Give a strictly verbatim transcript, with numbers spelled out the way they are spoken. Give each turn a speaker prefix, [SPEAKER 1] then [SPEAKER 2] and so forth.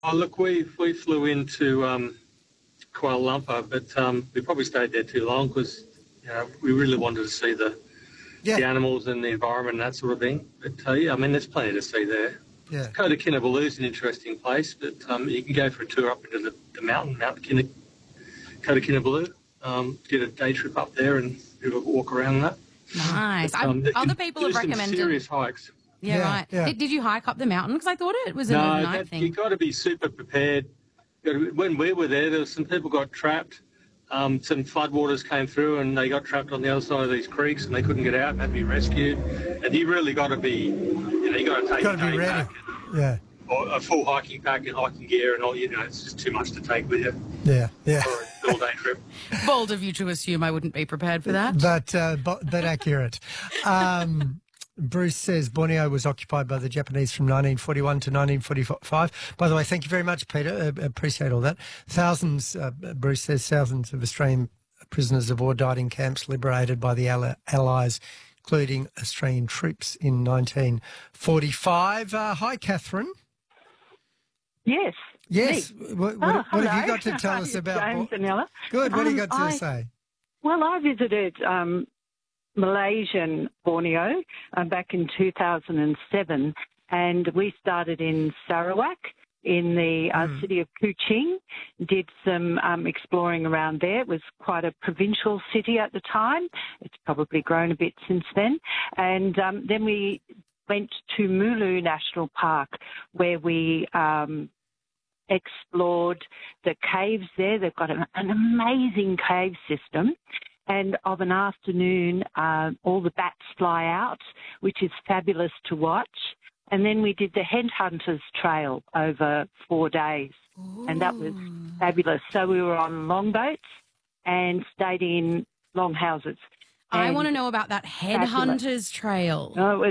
[SPEAKER 1] Oh, look, we we flew into um, Kuala Lumpur, but um, we probably stayed there too long because you know, we really wanted to see the
[SPEAKER 2] Yeah.
[SPEAKER 1] the animals and the environment and that sort of thing. But uh, yeah, I mean, there's plenty to see there.
[SPEAKER 2] Yeah.
[SPEAKER 1] Kota Kinabalu is an interesting place, but um, you can go for a tour up into the, the mountain, Mount Kina, Kota Kinabalu. Um, did a day trip up there and do a walk around that.
[SPEAKER 3] Nice.
[SPEAKER 1] But, um,
[SPEAKER 3] I, other
[SPEAKER 1] can
[SPEAKER 3] people
[SPEAKER 1] do
[SPEAKER 3] have
[SPEAKER 1] some
[SPEAKER 3] recommended.
[SPEAKER 1] serious hikes.
[SPEAKER 3] Yeah,
[SPEAKER 2] Yeah,
[SPEAKER 3] right.
[SPEAKER 2] yeah.
[SPEAKER 3] Did, did you hike up the mountain? Because I thought it was an
[SPEAKER 1] No,
[SPEAKER 3] overnight
[SPEAKER 1] that,
[SPEAKER 3] thing.
[SPEAKER 1] you've got to be super prepared. You gotta- When we were there, there was some people got trapped. Um, some floodwaters came through and they got trapped on the other side of these creeks and they couldn't get out and had to be rescued. And you really got to be, you know, you got to take
[SPEAKER 2] Got to
[SPEAKER 1] a
[SPEAKER 2] be
[SPEAKER 1] day
[SPEAKER 2] ready.
[SPEAKER 1] pack
[SPEAKER 2] Yeah.
[SPEAKER 1] or a full hiking pack and hiking gear and all. You know, it's just too much to take with you
[SPEAKER 2] Yeah. Yeah.
[SPEAKER 1] for an all-day trip.
[SPEAKER 3] Bold of you to assume I wouldn't be prepared for that.
[SPEAKER 2] But, uh, but, but accurate. Um, Bruce says Borneo was occupied by the Japanese from nineteen forty-one to nineteen forty-five. By the way, thank you very much, Peter. Uh, appreciate all that. Thousands, uh, Bruce says, thousands of Australian prisoners of war died in camps liberated by the All- Allies, including Australian troops in nineteen forty-five. Uh, hi, Catherine.
[SPEAKER 4] Yes.
[SPEAKER 2] Yes.
[SPEAKER 4] Me.
[SPEAKER 2] What, what,
[SPEAKER 4] Oh,
[SPEAKER 2] what have you
[SPEAKER 4] hello.
[SPEAKER 2] got to tell us
[SPEAKER 4] It's
[SPEAKER 2] about?
[SPEAKER 4] James
[SPEAKER 2] Bo-
[SPEAKER 4] and Ella.
[SPEAKER 2] Good. What do you
[SPEAKER 4] Um,
[SPEAKER 2] got to
[SPEAKER 4] I-
[SPEAKER 2] say?
[SPEAKER 4] Well, I visited um, Malaysian Borneo uh, back in two thousand seven, and we started in Sarawak in the uh,
[SPEAKER 2] Mm.
[SPEAKER 4] city of Kuching, did some um, exploring around there. It was quite a provincial city at the time. It's probably grown a bit since then. And um, then we went to Mulu National Park, where we um, explored the caves there. They've got an, an amazing cave system. And of an afternoon, uh, all the bats fly out, which is fabulous to watch. And then we did the Headhunters Trail over four days, and that was fabulous. So we were on longboats and stayed in longhouses.
[SPEAKER 3] I
[SPEAKER 4] And
[SPEAKER 3] want to know about that
[SPEAKER 4] fabulous.
[SPEAKER 3] Headhunters Trail.
[SPEAKER 4] Oh, it was